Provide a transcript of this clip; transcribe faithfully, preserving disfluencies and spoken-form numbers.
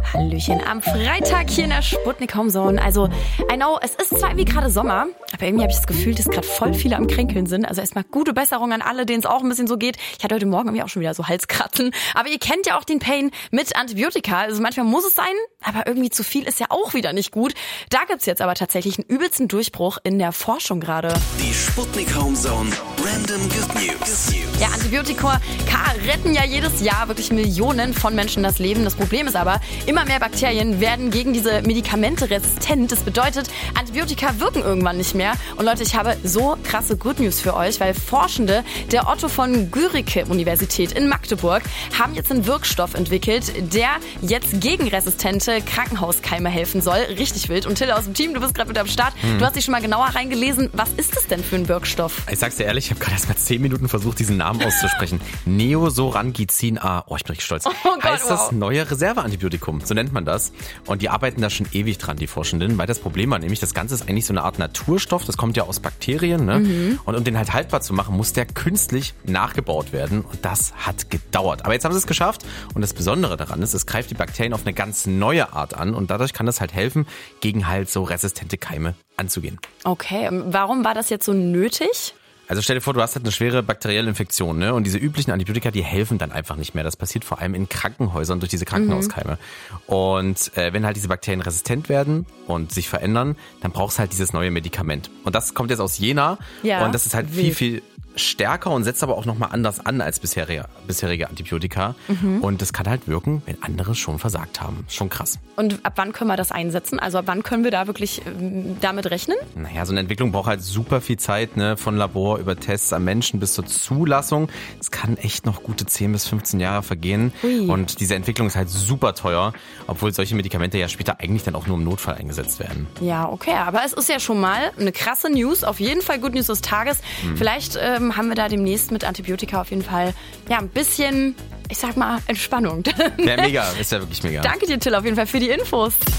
Hallöchen am Freitag hier in der Sputnik Homezone. Also, I know, es ist zwar irgendwie gerade Sommer, aber irgendwie habe ich das Gefühl, dass gerade voll viele am Kränkeln sind. Also erstmal gute Besserung an alle, denen es auch ein bisschen so geht. Ich hatte heute Morgen irgendwie auch schon wieder so Halskratzen. Aber ihr kennt ja auch den Pain mit Antibiotika. Also manchmal muss es sein, aber irgendwie zu viel ist ja auch wieder nicht gut. Da gibt's jetzt aber tatsächlich einen übelsten Durchbruch in der Forschung gerade. Die Sputnik Homezone Random Good News. Ja, Antibiotika retten ja jedes Jahr wirklich Millionen von Menschen das Leben. Das Problem ist aber, immer mehr Bakterien werden gegen diese Medikamente resistent. Das bedeutet, Antibiotika wirken irgendwann nicht mehr. Und Leute, ich habe so krasse Good News für euch, weil Forschende der Otto von Guericke Universität in Magdeburg haben jetzt einen Wirkstoff entwickelt, der jetzt gegen resistente Krankenhauskeime helfen soll. Richtig wild. Und Till aus dem Team, du bist gerade mit am Start. Mhm. Du hast dich schon mal genauer reingelesen. Was ist das denn für ein Wirkstoff? Ich sag's dir ehrlich, ich habe gerade erst mal zehn Minuten versucht, diesen Namen auszusprechen. Neosorangizin A. Oh, ich bin richtig stolz. Oh Gott, heißt wow. das neue Reserveantibiotikum, so nennt man das. Und die arbeiten da schon ewig dran, die Forschenden, weil das Problem war nämlich, das Ganze ist eigentlich so eine Art Naturstoff, das kommt ja aus Bakterien, ne? Mhm. Und um den halt haltbar zu machen, muss der künstlich nachgebaut werden und das hat gedauert. Aber jetzt haben sie es geschafft und das Besondere daran ist, es greift die Bakterien auf eine ganz neue Art an und dadurch kann es halt helfen, gegen halt so resistente Keime anzugehen. Okay, warum war das jetzt so nötig? Also stell dir vor, du hast halt eine schwere bakterielle Infektion, ne? Und diese üblichen Antibiotika, die helfen dann einfach nicht mehr. Das passiert vor allem in Krankenhäusern durch diese Krankenhauskeime. Mhm. Und äh, wenn halt diese Bakterien resistent werden und sich verändern, dann brauchst du halt dieses neue Medikament. Und das kommt jetzt aus Jena. Ja, und das ist halt wild. viel, viel stärker und setzt aber auch nochmal anders an als bisherige, bisherige Antibiotika. Mhm. Und das kann halt wirken, wenn andere schon versagt haben. Schon krass. Und ab wann können wir das einsetzen? Also ab wann können wir da wirklich ähm, damit rechnen? Naja, so eine Entwicklung braucht halt super viel Zeit, ne? Von Labor über Tests am Menschen bis zur Zulassung. Es kann echt noch gute zehn bis fünfzehn Jahre vergehen. Ui. Und diese Entwicklung ist halt super teuer, obwohl solche Medikamente ja später eigentlich dann auch nur im Notfall eingesetzt werden. Ja, okay, aber es ist ja schon mal eine krasse News. Auf jeden Fall Good News des Tages. Hm. Vielleicht ähm, haben wir da demnächst mit Antibiotika auf jeden Fall ja ein bisschen, ich sag mal, Entspannung. Ja, mega. Ist ja wirklich mega. Danke dir, Till, auf jeden Fall für die Infos.